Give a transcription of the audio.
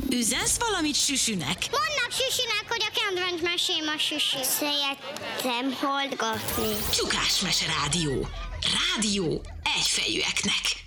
Üzensz valamit Süsünek? Mondnak Süsinek, hogy a kedvenc mesém a Süsi. Szerettem hallgatni. Csukás Mese Rádió. Rádió egyfejűeknek.